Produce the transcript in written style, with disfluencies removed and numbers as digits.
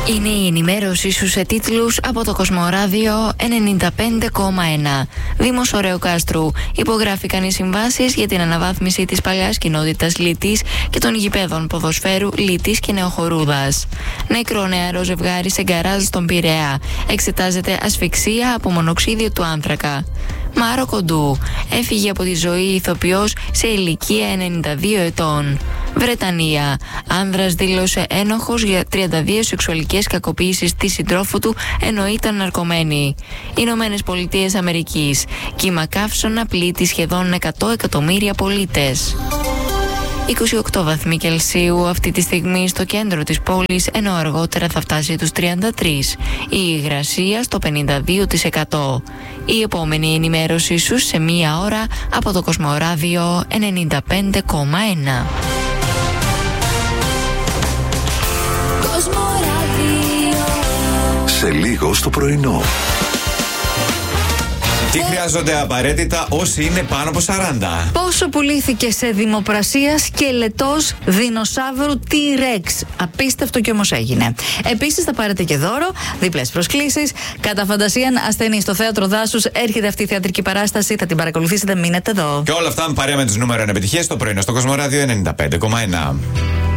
Είναι η ενημέρωσή σου σε τίτλους από το Κοσμοράδιο 95,1. Δήμος Ωρεοκάστρου. Υπογράφηκαν οι συμβάσεις για την αναβάθμιση της παλιάς κοινότητας Λυτής και των γηπέδων ποδοσφαίρου Λυτής και Νεοχορούδας. Νεκρό νεαρό ζευγάρι σε γκαράζ στον Πειραιά. Εξετάζεται ασφυξία από μονοξίδιο του άνθρακα. Μάρο Κοντού. Έφυγε από τη ζωή ηθοποιός σε ηλικία 92 ετών. Βρετανία. Άνδρας δήλωσε ένοχος για 32 σεξουαλικές κακοποίησεις της συντρόφου του ενώ ήταν ναρκωμένη. Ηνωμένες Πολιτείες Αμερικής. Κύμα καύσωνα πλήττει σχεδόν 100 εκατομμύρια πολίτες. 28 βαθμοί Κελσίου αυτή τη στιγμή στο κέντρο της πόλης, ενώ αργότερα θα φτάσει τους 33. Η υγρασία στο 52%. Η επόμενη ενημέρωσή σου σε μία ώρα από το Κοσμοράδιο 95,1. Σε λίγο στο πρωινό. Τι χρειάζονται απαραίτητα όσοι είναι πάνω από 40? Πόσο πουλήθηκε σε δημοπρασία σκελετός δεινοσαύρου T-Rex? Απίστευτο κι όμως έγινε. Επίσης θα πάρετε και δώρο, διπλές προσκλήσεις. Κατά φαντασίαν ασθενή στο Θέατρο Δάσους έρχεται αυτή η θεατρική παράσταση. Θα την παρακολουθήσετε, μείνετε εδώ. Και όλα αυτά με παρέα με τους νούμερο 1 επιτυχίες στο πρωινό στο Κοσμοράδιο 95,1.